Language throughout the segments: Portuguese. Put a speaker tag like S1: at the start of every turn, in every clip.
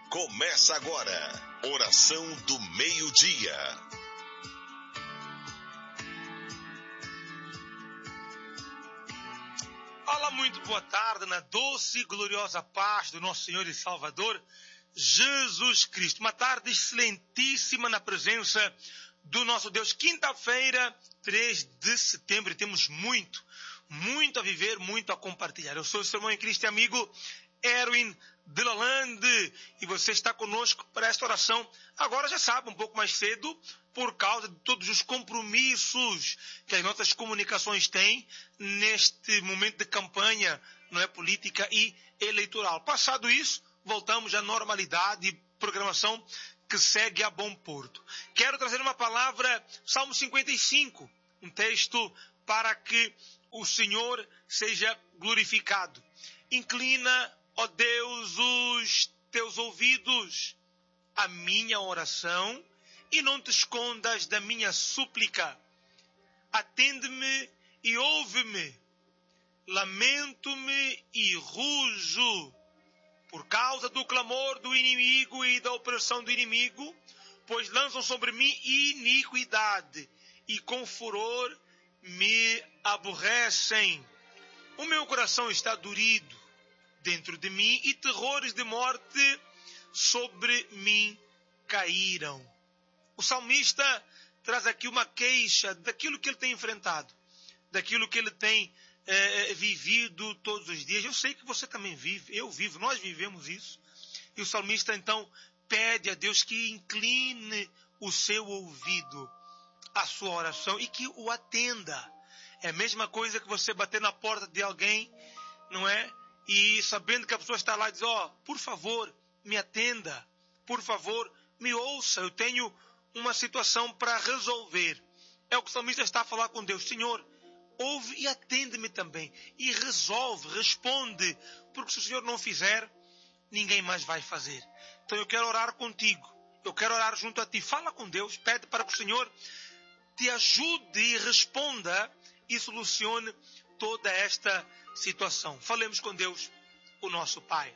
S1: Começa agora, oração do meio-dia.
S2: Olá, muito boa tarde, na doce e gloriosa paz do nosso Senhor e Salvador, Jesus Cristo. Uma tarde excelentíssima na presença do nosso Deus. Quinta-feira, 3 de setembro, e temos muito a viver, muito a compartilhar. Eu sou o seu irmão em Cristo e amigo Erwin de Lalande, e você está conosco para esta oração. Agora já sabe, um pouco mais cedo, por causa de todos os compromissos que as nossas comunicações têm neste momento de campanha, não é, política e eleitoral. Passado isso, voltamos à normalidade e programação que segue a bom porto. Quero trazer uma palavra, Salmo 55, um texto para que o Senhor seja glorificado. Inclina, ó Deus, os teus ouvidos à minha oração e não te escondas da minha súplica. Atende-me e ouve-me. Lamento-me e rujo por causa do clamor do inimigo e da opressão do inimigo, pois lançam sobre mim iniquidade e com furor me aborrecem. O meu coração está dorido dentro de mim e terrores de morte sobre mim caíram. O salmista traz aqui uma queixa daquilo que ele tem enfrentado, daquilo que ele tem vivido todos os dias. Eu sei que você também vive, eu vivo, nós vivemos isso. E o salmista então pede a Deus que incline o seu ouvido à sua oração e que o atenda. É a mesma coisa que você bater na porta de alguém, não é? E sabendo que a pessoa está lá, diz, por favor, me atenda, por favor, me ouça, eu tenho uma situação para resolver. É o que o salmista está a falar com Deus. Senhor, ouve e atende-me também. E resolve, responde, porque se o Senhor não fizer, ninguém mais vai fazer. Então eu quero orar contigo, eu quero orar junto a ti. Fala com Deus, pede para que o Senhor te ajude e responda e solucione toda esta situação. Falemos com Deus, o nosso Pai.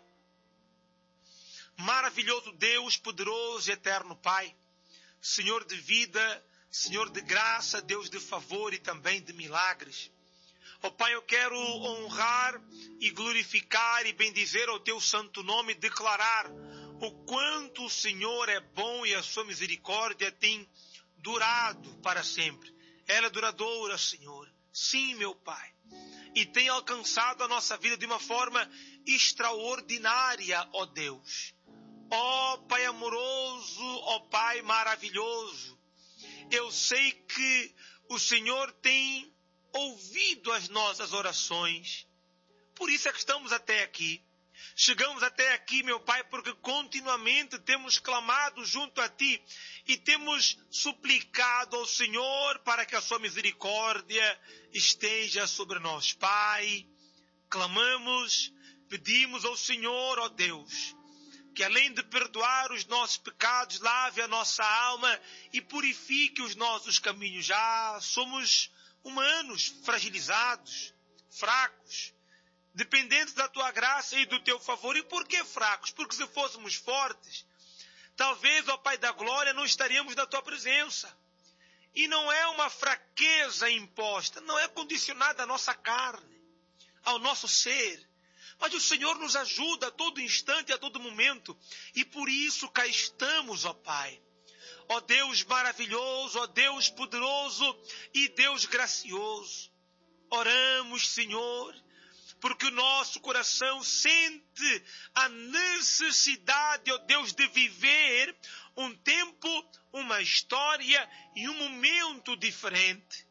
S2: Maravilhoso Deus, poderoso e eterno Pai, Senhor de vida, Senhor de graça, Deus de favor e também de milagres. Ó Pai, eu quero honrar e glorificar e bendizer o Teu santo nome, declarar o quanto o Senhor é bom e a sua misericórdia tem durado para sempre. Ela é duradoura, Senhor. Sim, meu Pai. E tem alcançado a nossa vida de uma forma extraordinária, ó Deus. Ó Pai amoroso, ó Pai maravilhoso. Eu sei que o Senhor tem ouvido as nossas orações. Por isso é que estamos até aqui. Chegamos até aqui, meu Pai, porque continuamente temos clamado junto a Ti e temos suplicado ao Senhor para que a Sua misericórdia esteja sobre nós. Pai, clamamos, pedimos ao Senhor, ó Deus, que além de perdoar os nossos pecados, lave a nossa alma e purifique os nossos caminhos. Já somos humanos, fragilizados, fracos, dependentes da Tua graça e do Teu favor. E por que fracos? Porque se fôssemos fortes, talvez, ó Pai da glória, não estaríamos na Tua presença. E não é uma fraqueza imposta, não é condicionada à nossa carne, ao nosso ser. Mas o Senhor nos ajuda a todo instante, a todo momento. E por isso cá estamos, ó Pai. Ó Deus maravilhoso, ó Deus poderoso e Deus gracioso. Oramos, Senhor, porque o nosso coração sente a necessidade, ó Deus, de viver um tempo, uma história e um momento diferente.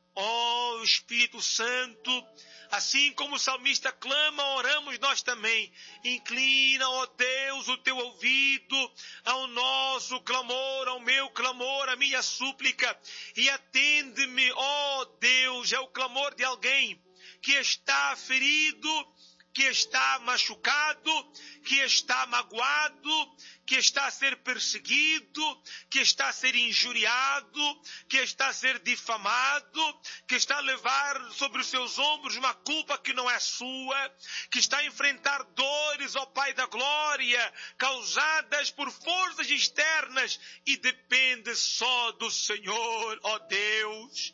S2: Ó Espírito Santo, assim como o salmista clama, oramos nós também. Inclina, ó Deus, o Teu ouvido ao nosso clamor, ao meu clamor, à minha súplica, e atende-me, ó Deus. É o clamor de alguém que está ferido, que está machucado, que está magoado, que está a ser perseguido, que está a ser injuriado, que está a ser difamado, que está a levar sobre os seus ombros uma culpa que não é sua, que está a enfrentar dores, ó Pai da glória, causadas por forças externas e depende só do Senhor, ó Deus.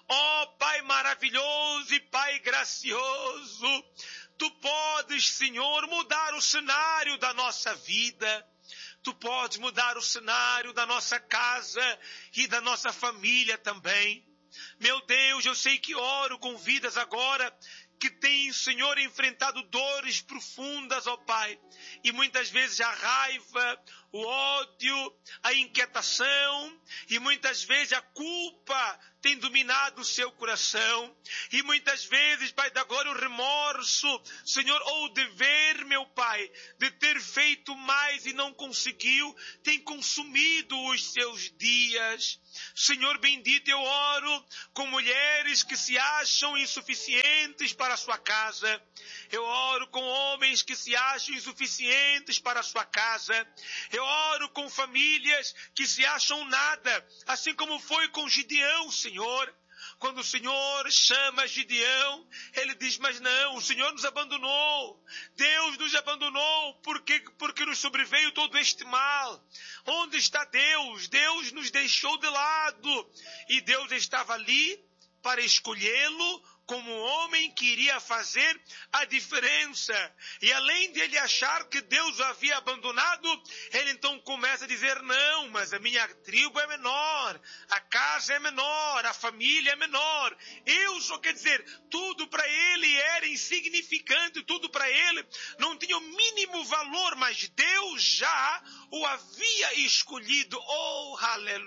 S2: Ó Pai maravilhoso e Pai gracioso, Tu podes, Senhor, mudar o cenário da nossa vida. Tu podes mudar o cenário da nossa casa e da nossa família também. Meu Deus, eu sei que oro com vidas agora que têm, Senhor, enfrentado dores profundas, ó Pai. E muitas vezes a raiva, o ódio, a inquietação e muitas vezes a culpa tem dominado o seu coração. E muitas vezes, Pai da glória, o remorso, Senhor, ou o dever, meu Pai, de ter feito mais e não conseguiu, tem consumido os seus dias. Senhor bendito, eu oro com mulheres que se acham insuficientes para a sua casa. Eu oro com homens que se acham insuficientes para a sua casa. Eu oro com famílias que se acham nada, assim como foi com Gideão, Senhor. Quando o Senhor chama Gideão, ele diz, mas não, o Senhor nos abandonou. Deus nos abandonou porque nos sobreveio todo este mal. Onde está Deus? Deus nos deixou de lado. E Deus estava ali para escolhê-lo como um homem que iria fazer a diferença. E além de ele achar que Deus o havia abandonado, ele então começa a dizer, não, mas a minha tribo é menor, a casa é menor, a família é menor. Eu só quer dizer, tudo para ele era insignificante, tudo para ele não tinha o mínimo valor, mas Deus já o havia escolhido. Oh,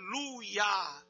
S2: aleluia!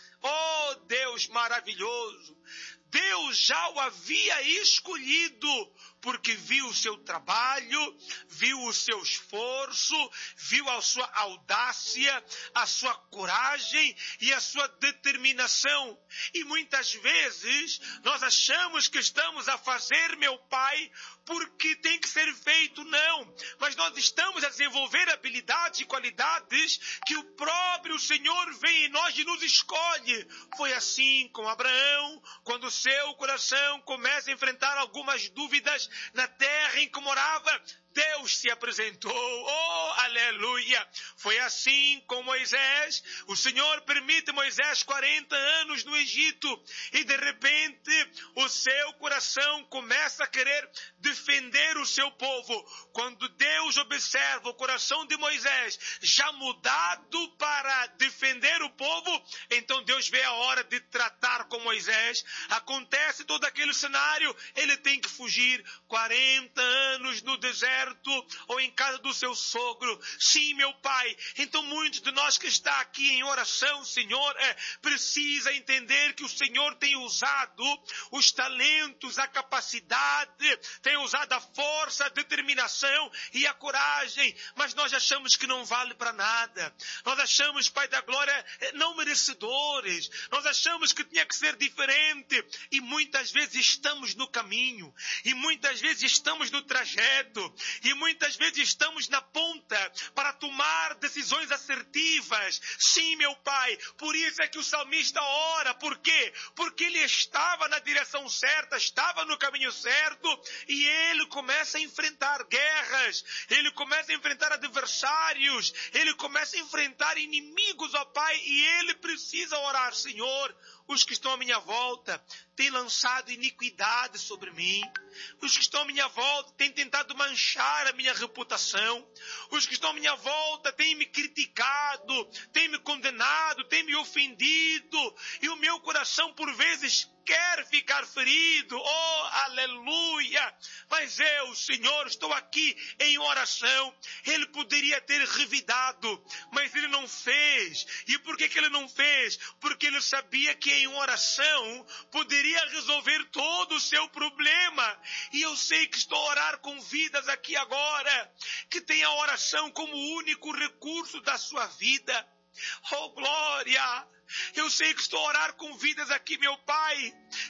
S2: Oh, Deus maravilhoso! Deus já o havia escolhido, porque viu o seu trabalho, viu o seu esforço, viu a sua audácia, a sua coragem e a sua determinação. E muitas vezes nós achamos que estamos a fazer, meu Pai, porque tem que ser feito, não. Mas nós estamos a desenvolver habilidades e qualidades que o próprio Senhor vem em nós e nos escolhe. Foi assim com Abraão, quando o seu coração começa a enfrentar algumas dúvidas na terra em que morava, Deus se apresentou. Oh, aleluia! Foi assim com Moisés. O Senhor permite Moisés 40 anos no Egito e de repente o seu coração começa a querer defender o seu povo. Quando Deus observa o coração de Moisés já mudado para defender o povo, então Deus vê a hora de tratar com Moisés. Acontece todo aquele cenário, ele tem que fugir 40 anos no deserto ou em casa do seu sogro. Sim, meu Pai. Então muitos de nós que está aqui em oração, Senhor, precisa entender que o Senhor tem usado os talentos, a capacidade, tem usado a força, a determinação e a coragem, mas nós achamos que não vale para nada. Nós achamos, Pai da glória, não merecedores. Nós achamos que tinha que ser diferente e muitas vezes estamos no caminho e muitas vezes estamos no trajeto e muitas vezes estamos na ponta para tomar decisões assertivas. Sim, meu Pai, por isso é que o salmista ora. Por quê? Porque ele estava na direção certa, estava no caminho certo e ele começa a enfrentar guerras, ele começa a enfrentar adversários, ele começa a enfrentar inimigos, ó Pai, e ele precisa orar, Senhor, os que estão à minha volta têm lançado iniquidade sobre mim. Os que estão à minha volta têm tentado manchar a minha reputação. Os que estão à minha volta têm me criticado, têm me condenado, têm me ofendido. E o meu coração, por vezes, quer ficar ferido. Oh, aleluia! Mas eu, Senhor, estou aqui em oração. Ele poderia ter revidado, mas ele não fez. E por que ele não fez? Porque ele sabia que em oração poderia resolver todo o seu problema. E eu sei que estou a orar com vidas aqui agora, que tem a oração como único recurso da sua vida. Oh, glória! Eu sei que estou a orar com vidas aqui, meu Pai,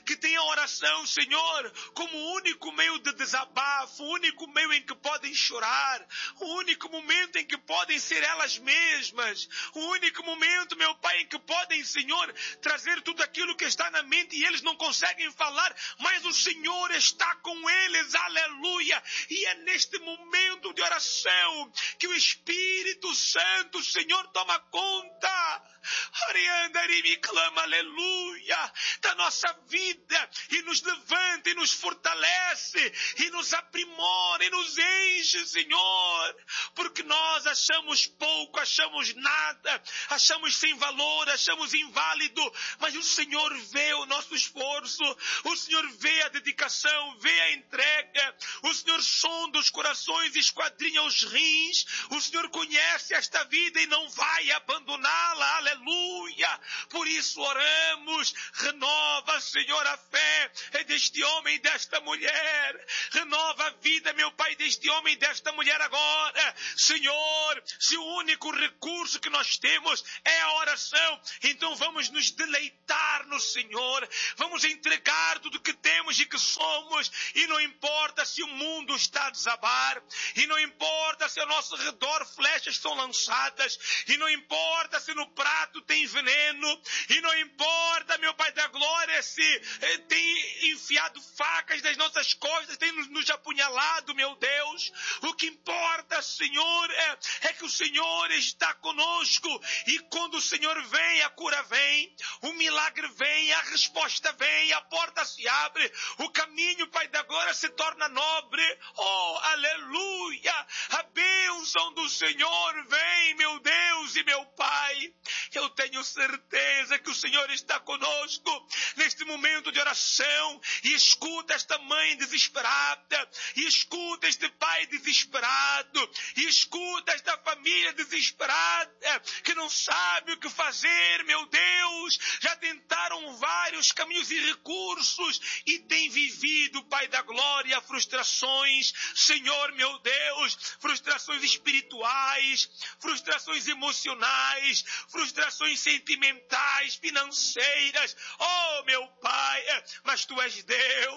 S2: que têm a oração, Senhor, como o único meio de desabafo, o único meio em que podem chorar, o único momento em que podem ser elas mesmas, o único momento, meu Pai, em que podem, Senhor, trazer tudo aquilo que está na mente e eles não conseguem falar, mas o Senhor está com eles, aleluia. E é neste momento de oração que o Espírito Santo, Senhor, toma conta, me clama, aleluia, da nossa vida e nos levanta e nos fortalece e nos aprimora e nos enche, Senhor, porque nós achamos pouco, achamos nada, achamos sem valor, achamos inválido, mas o Senhor vê o nosso esforço, o Senhor vê a dedicação, vê a entrega, o Senhor sonda os corações e esquadrinha os rins, o Senhor conhece esta vida e não vai abandoná-la, aleluia. Por isso oramos, renova, Senhor, a fé deste homem e desta mulher, renova a vida, meu Pai, deste homem e desta mulher agora, Senhor. Se o único recurso que nós temos é a oração, então vamos nos deleitar no Senhor, vamos entregar tudo que temos e que somos, e não importa se o mundo está a desabar, e não importa se ao nosso redor flechas são lançadas, e não importa se no prato tem veneno, e não importa, meu Pai da glória, se tem enfiado facas nas nossas costas, tem nos apunhalado, meu Deus. O que importa, Senhor, é que o Senhor está conosco, e quando o Senhor vem, a cura vem, o milagre vem, a resposta vem, a porta se abre, o caminho, Pai da glória, se torna nobre. Oh, aleluia! A bênção do Senhor vem, meu Deus e meu Pai. Eu tenho certeza que o Senhor está conosco neste momento de oração, e escuta esta mãe desesperada, e escuta este pai desesperado, e escuta esta família desesperada, que não sabe o que fazer, meu Deus. Já tentaram vários caminhos e recursos, e tem vivido, Pai da glória, frustrações, Senhor, meu Deus, frustrações espirituais, frustrações emocionais, frustrações sentimentais, financeiras. Oh, meu Pai, mas Tu és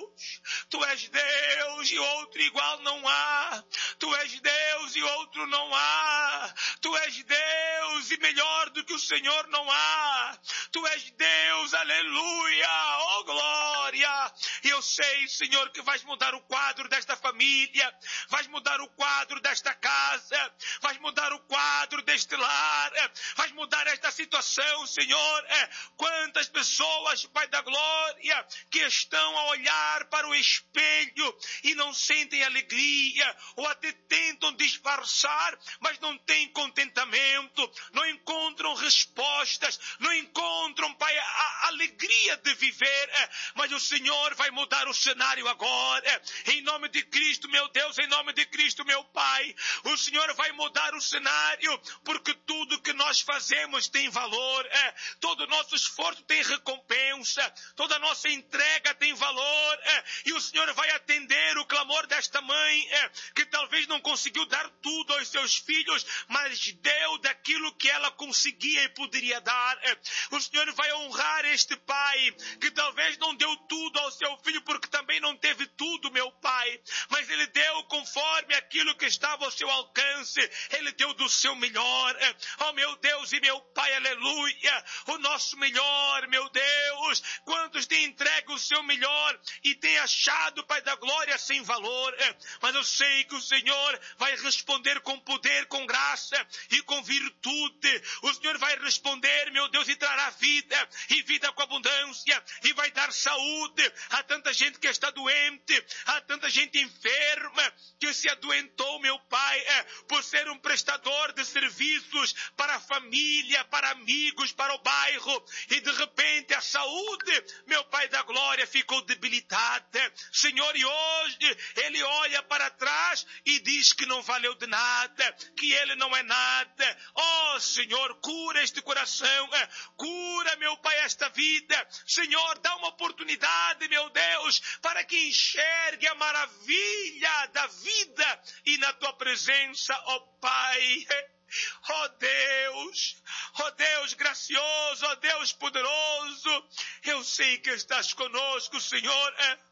S2: Deus e outro igual não há. Tu és Deus e outro não há. Tu és Deus e melhor do que o Senhor não há. Tu és Deus, aleluia, oh glória. E eu sei, Senhor, que vais mudar o quadro desta família, vais mudar o quadro desta casa, vais mudar o quadro deste lar, vais mudar esta situação, Senhor. Quantas pessoas, Pai da glória, que estão a olhar para o espelho e não sentem alegria, ou até tentam disfarçar, mas não têm contentamento, não encontram respostas, não encontram, Pai, a alegria de viver. Mas o Senhor vai mudar o cenário agora, em nome de Cristo, meu Deus, em nome de Cristo, meu Pai. O Senhor vai mudar o cenário, porque tudo que nós fazemos tem valor, todo o nosso esforço tem recompensa, toda a nossa entrega tem valor, e o Senhor vai atender o clamor desta mãe, que talvez não conseguiu dar tudo aos seus filhos, mas deu daquilo que ela conseguia e poderia dar. O Senhor vai honrar este pai, que talvez não deu tudo ao seu filho, porque também não teve tudo, meu Pai, mas ele deu conforme aquilo que estava ao seu alcance, ele deu do seu melhor. Oh, meu Deus e meu Pai, aleluia, o nosso melhor, meu Deus. Quantos têm entregue o seu melhor e têm achado, Pai da glória, sem valor, mas eu sei que o Senhor vai responder com poder, com graça e com virtude. O Senhor vai responder, meu Deus, e trará vida, e vida com abundância, e vai dar saúde a tanta gente que está doente, a tanta gente enferma, que se adoentou, meu Pai, por ser um prestador de serviços para a família, para amigos, para o bairro, e de repente a saúde, meu Pai da glória, ficou debilitada, Senhor, e hoje ele olha para trás e diz que não valeu de nada, que ele não é nada. Oh, Senhor, cura este coração, cura, meu Pai, esta vida, Senhor, dá uma oportunidade, meu Deus, para que enxergue a maravilha da vida e na Tua presença, ó Pai. ó Deus gracioso, ó Deus poderoso, eu sei que estás conosco, Senhor.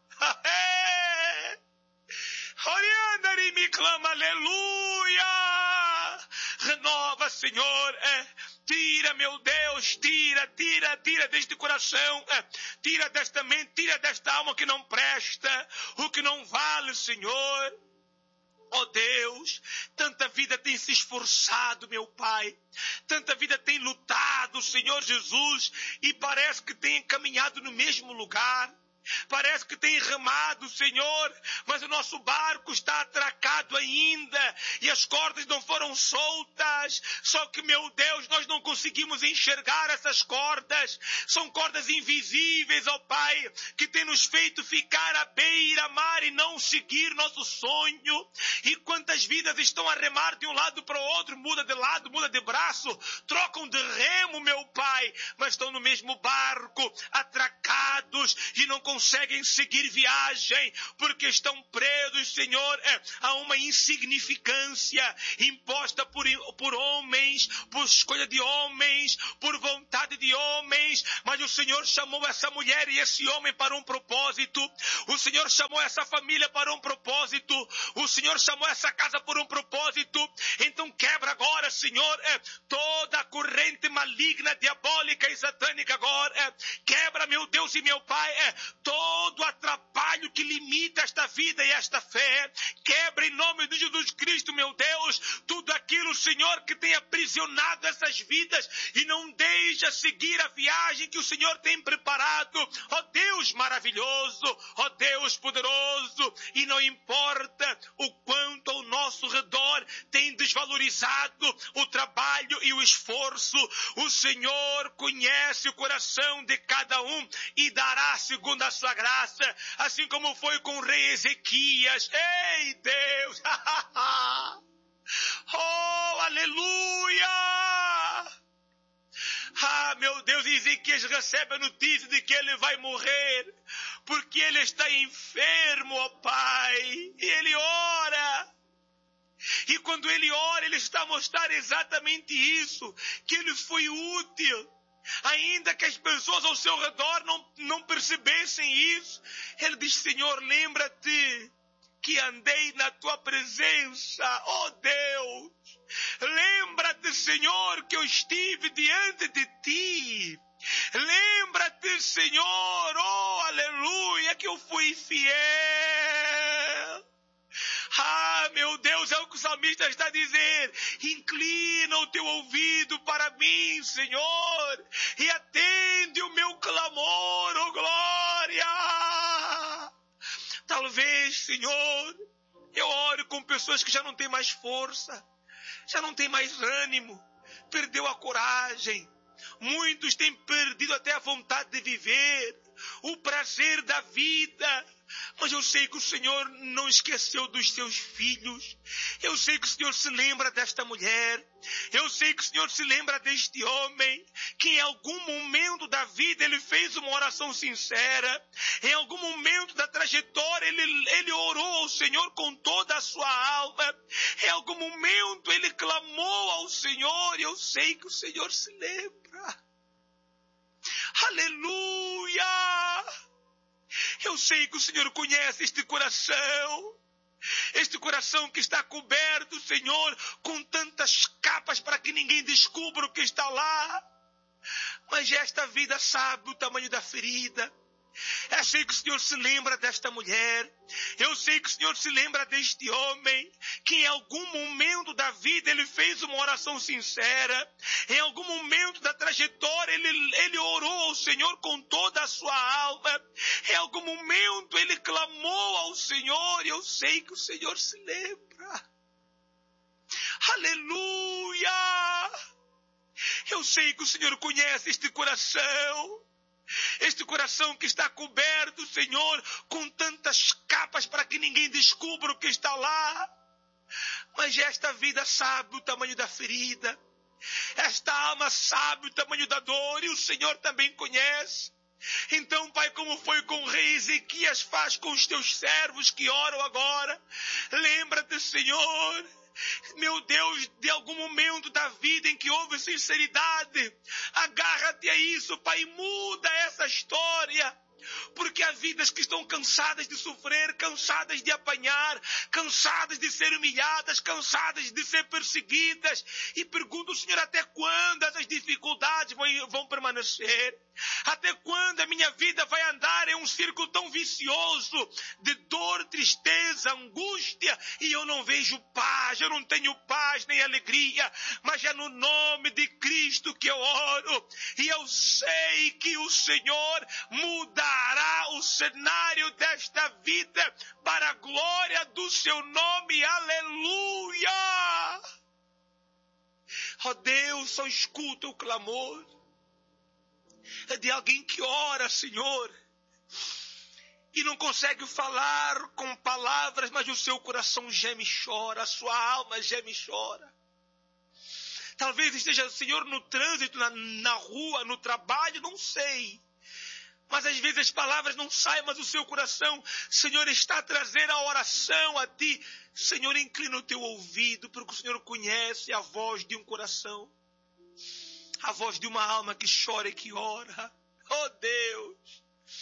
S2: Orianda e me clama, aleluia. Renova, Senhor. Tira, meu Deus, tira deste coração, tira desta mente, tira desta alma que não presta, o que não vale, Senhor. Oh Deus, tanta vida tem se esforçado, meu Pai, tanta vida tem lutado, Senhor Jesus, e parece que tem caminhado no mesmo lugar. Parece que tem remado, Senhor, mas o nosso barco está atracado ainda e as cordas não foram soltas. Só que, meu Deus, nós não conseguimos enxergar essas cordas. São cordas invisíveis, ó Pai, que tem nos feito ficar à beira-mar e não seguir nosso sonho. E quantas vidas estão a remar de um lado para o outro, muda de lado, muda de braço, trocam de remo, meu Pai, mas estão no mesmo barco, atracados e não conseguem seguir viagem, porque estão presos, Senhor, a uma insignificância imposta por homens, por escolha de homens, por vontade de homens. Mas o Senhor chamou essa mulher e esse homem para um propósito. O Senhor chamou essa família para um propósito. O Senhor chamou essa casa por um propósito. Então quebra agora, Senhor, toda a corrente maligna, diabólica e satânica agora. Quebra, meu Deus e meu Pai, todo atrapalho que limita esta vida e esta fé. Quebra em nome de Jesus Cristo, meu Deus, tudo aquilo, Senhor, que tem aprisionado essas vidas e não deixa seguir a viagem que o Senhor tem preparado. Ó Deus maravilhoso, ó Deus poderoso, e não importa o quanto ao nosso redor tem desvalorizado o trabalho e o esforço, o Senhor conhece o coração de cada um e dará segundo a sua graça, assim como foi com o rei Ezequias. Ei, Deus! Oh, aleluia! Ah, meu Deus, Ezequias recebe a notícia de que ele vai morrer, porque ele está enfermo, ó Pai, e ele ora. E quando ele ora, ele está a mostrar exatamente isso, que ele foi útil. Ainda que as pessoas ao seu redor não percebessem isso, ele diz: Senhor, lembra-te que andei na tua presença, ó Deus. Lembra-te, Senhor, que eu estive diante de ti. Lembra-te, Senhor, oh aleluia, que eu fui fiel. Ah, meu Deus, é o que o salmista está a dizer. Inclina o teu ouvido para mim, Senhor, e atende o meu clamor, oh glória. Talvez, Senhor, eu oro com pessoas que já não têm mais força, já não têm mais ânimo, perdeu a coragem. Muitos têm perdido até a vontade de viver, o prazer da vida. Mas eu sei que o Senhor não esqueceu dos seus filhos. Eu sei que o Senhor se lembra desta mulher. Eu sei que o Senhor se lembra deste homem, que em algum momento da vida ele fez uma oração sincera. Em algum momento da trajetória ele orou ao Senhor com toda a sua alma. Em algum momento ele clamou ao Senhor, e eu sei que o Senhor se lembra. Aleluia! Eu sei que o Senhor conhece este coração que está coberto, Senhor, com tantas capas para que ninguém descubra o que está lá. Mas esta vida sabe o tamanho da ferida. Eu sei que o Senhor se lembra desta mulher. Eu sei que o Senhor se lembra deste homem, que em algum momento da vida ele fez uma oração sincera. Em algum momento da trajetória ele orou ao Senhor com toda a sua alma. Em algum momento ele clamou ao Senhor, e eu sei que o Senhor se lembra. Aleluia! Eu sei que o Senhor conhece este coração. Este coração que está coberto, Senhor, com tantas capas para que ninguém descubra o que está lá. Mas esta vida sabe o tamanho da ferida. Esta alma sabe o tamanho da dor, e o Senhor também conhece. Então, Pai, como foi com o rei Ezequias, faz com os teus servos que oram agora. Lembra-te, Senhor, Meu Deus, de algum momento da vida em que houve sinceridade, agarra-te a isso, Pai, e muda essa história. Porque há vidas que estão cansadas de sofrer, cansadas de apanhar, cansadas de ser humilhadas, cansadas de ser perseguidas. E pergunto, Senhor, até quando essas dificuldades vão permanecer? Até quando a minha vida vai andar em um círculo tão vicioso de dor, tristeza, angústia, e eu não vejo paz, eu não tenho paz nem alegria, mas é no nome de Cristo que eu oro, e eu sei que o Senhor mudará o cenário desta vida para a glória do seu nome, aleluia! Ó Deus, só escuta o clamor de alguém que ora, Senhor, e não consegue falar com palavras, mas o seu coração geme e chora, a sua alma geme e chora. Talvez esteja, Senhor, no trânsito, na rua, no trabalho, não sei. Mas às vezes as palavras não saem, mas o seu coração, Senhor, está a trazer a oração a Ti. Senhor, inclina o Teu ouvido, porque o Senhor conhece a voz de um coração. A voz de uma alma que chora e que ora. Oh Deus,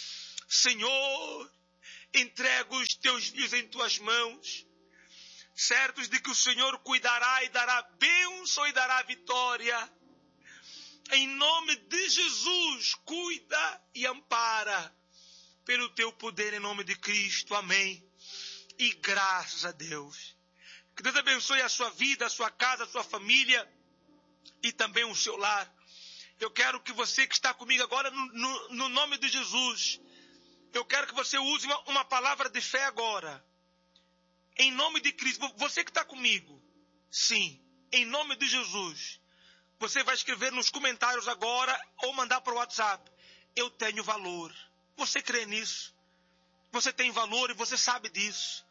S2: Senhor, entrego os teus filhos em tuas mãos, certos de que o Senhor cuidará e dará bênção e dará vitória. Em nome de Jesus, cuida e ampara pelo teu poder em nome de Cristo. Amém. E graças a Deus. Que Deus abençoe a sua vida, a sua casa, a sua família e também o seu lar. Eu quero que você que está comigo agora, no nome de Jesus, eu quero que você use uma palavra de fé agora. Em nome de Cristo. Você que está comigo, sim, em nome de Jesus, você vai escrever nos comentários agora ou mandar para o WhatsApp: eu tenho valor. Você crê nisso? Você tem valor e você sabe disso.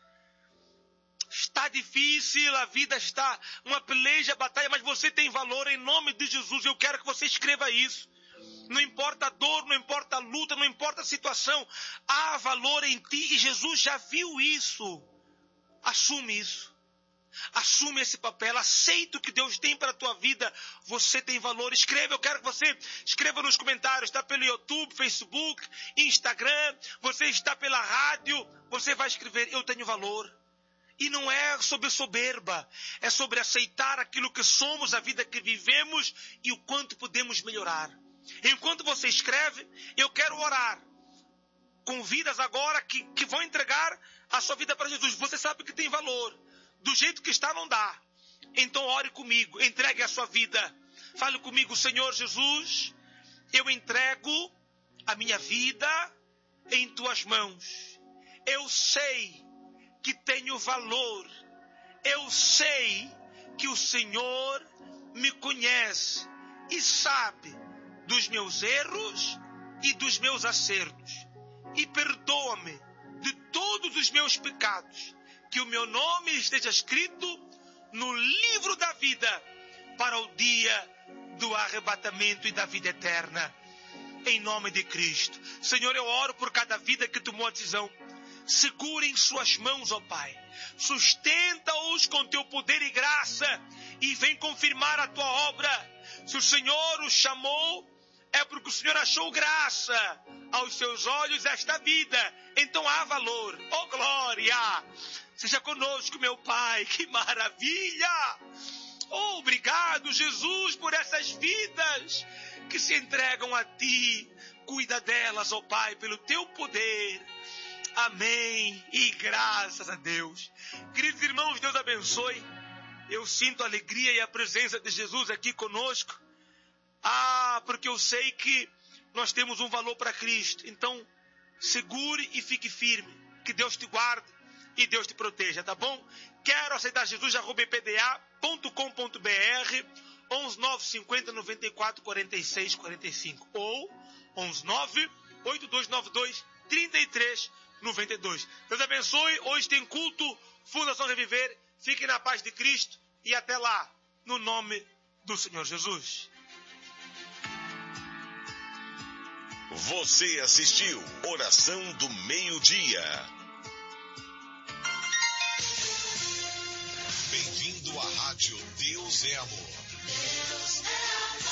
S2: Está difícil, a vida está uma peleja, batalha, mas você tem valor em nome de Jesus. Eu quero que você escreva isso. Não importa a dor, não importa a luta, não importa a situação. Há valor em ti e Jesus já viu isso. Assume isso. Assume esse papel. Aceita o que Deus tem para a tua vida. Você tem valor. Escreva. Eu quero que você escreva nos comentários. Está pelo YouTube, Facebook, Instagram. Você está pela rádio. Você vai escrever: eu tenho valor. E não é sobre soberba, é sobre aceitar aquilo que somos, a vida que vivemos e o quanto podemos melhorar. Enquanto você escreve, eu quero orar com vidas agora que vão entregar a sua vida para Jesus. Você sabe que tem valor. Do jeito que está não dá. Então ore comigo, entregue a sua vida. Fale comigo: Senhor Jesus, eu entrego a minha vida em tuas mãos. Eu sei que tenho valor. Eu sei que o Senhor me conhece e sabe dos meus erros e dos meus acertos. E perdoa-me de todos os meus pecados. Que o meu nome esteja escrito no livro da vida para o dia do arrebatamento e da vida eterna. Em nome de Cristo. Senhor, eu oro por cada vida que tomou a decisão. Segura em suas mãos, ó Pai. Sustenta-os com teu poder e graça e vem confirmar a tua obra. Se o Senhor os chamou, é porque o Senhor achou graça aos seus olhos esta vida. Então há valor. Oh, glória! Seja conosco, meu Pai. Que maravilha! Oh, obrigado, Jesus, por essas vidas que se entregam a Ti. Cuida delas, ó Pai, pelo teu poder. Amém. E graças a Deus. Queridos irmãos, Deus abençoe. Eu sinto a alegria e a presença de Jesus aqui conosco. Porque eu sei que nós temos um valor para Cristo. Então, segure e fique firme. Que Deus te guarde e Deus te proteja, tá bom? Quero aceitar Jesus, @pda.com.br, 11950944645 ou 11982923392. Deus abençoe. Hoje tem culto Fundação Reviver. Fiquem na paz de Cristo e até lá, no nome do Senhor Jesus.
S1: Você assistiu Oração do Meio-Dia. Bem-vindo à Rádio Deus é Amor.
S3: Deus é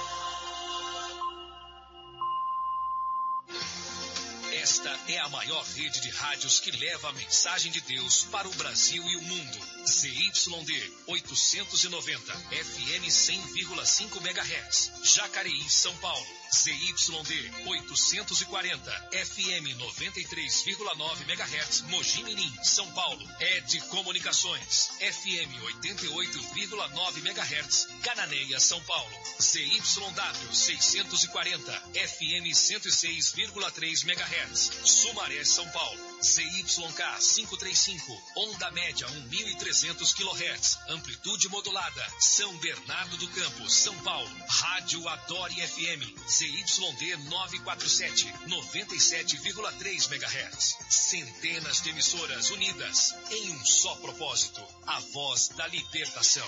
S4: Esta é a maior rede de rádios que leva a mensagem de Deus para o Brasil e o mundo. ZYD 890, FM 100,5 MHz, Jacareí, São Paulo. ZYD 840, FM 93,9 MHz, Mogi Mirim, São Paulo. ED Comunicações, FM 88,9 MHz, Cananéia, São Paulo. ZYW 640, FM 106,3 MHz, Sumaré, São Paulo. ZYK 535, onda média 1.300 kHz, amplitude modulada, São Bernardo do Campo, São Paulo. Rádio Adore FM, ZYD 947, 97,3 MHz. Centenas de emissoras unidas em um só propósito, a voz da libertação.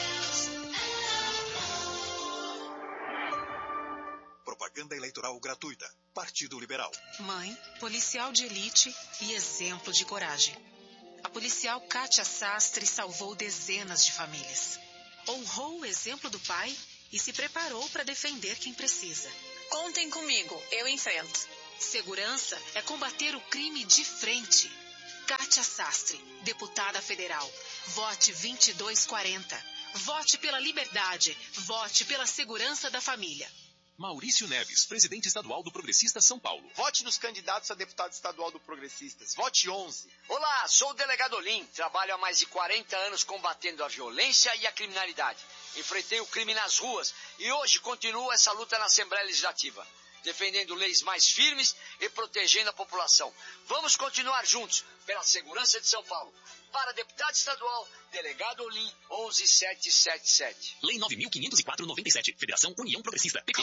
S5: Propaganda eleitoral gratuita. Partido Liberal.
S6: Mãe, policial de elite e exemplo de coragem. A policial Kátia Sastre salvou dezenas de famílias. Honrou o exemplo do pai e se preparou para defender quem precisa.
S7: Contem comigo, eu enfrento.
S6: Segurança é combater o crime de frente. Kátia Sastre, deputada federal. Vote 2240. Vote pela liberdade. Vote pela segurança da família.
S8: Maurício Neves, presidente estadual do Progressistas São Paulo.
S9: Vote nos candidatos a deputado estadual do Progressistas. Vote 11.
S10: Olá, sou o delegado Olim. Trabalho há mais de 40 anos combatendo a violência e a criminalidade. Enfrentei o crime nas ruas e hoje continuo essa luta na Assembleia Legislativa, defendendo leis mais firmes e protegendo a população. Vamos continuar juntos pela segurança de São Paulo. Para deputado estadual, delegado Olim 11777.
S8: Lei 9.504/97, Federação União Progressista. PP.